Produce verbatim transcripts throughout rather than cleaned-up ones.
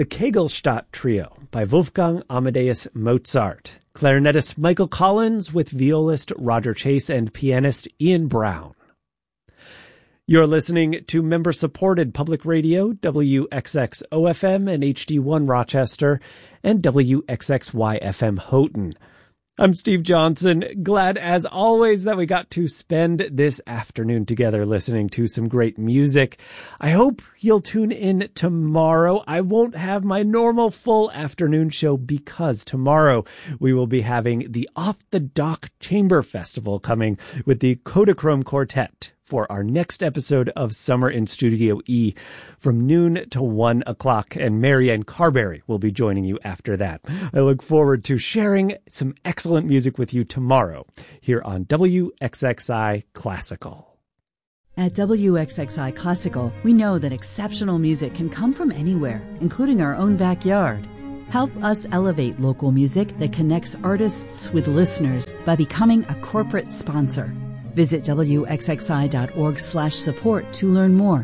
The Kegelstadt Trio by Wolfgang Amadeus Mozart. Clarinetist Michael Collins with violist Roger Chase and pianist Ian Brown. You're listening to member-supported public radio, W X X O F M and H D one Rochester, and W X X Y F M Houghton. I'm Steve Johnson. Glad, as always, that we got to spend this afternoon together listening to some great music. I hope you'll tune in tomorrow. I won't have my normal full afternoon show because tomorrow we will be having the Off the Dock Chamber Festival coming with the Kodachrome Quartet for our next episode of Summer in Studio E from noon to one o'clock, and Marianne Carberry will be joining you after that. I look forward to sharing some excellent music with you tomorrow here on W X X I Classical. At W X X I Classical, we know that exceptional music can come from anywhere, including our own backyard. Help us elevate local music that connects artists with listeners by becoming a corporate sponsor. Visit W X X I dot org slash support to learn more.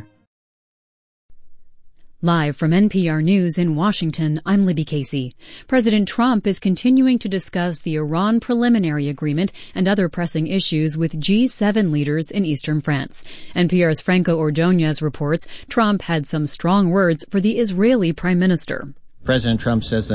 Live from N P R News in Washington, I'm Libby Casey. President Trump is continuing to discuss the Iran preliminary agreement and other pressing issues with G seven leaders in eastern France. N P R's Franco Ordonez reports Trump had some strong words for the Israeli prime minister. President Trump says the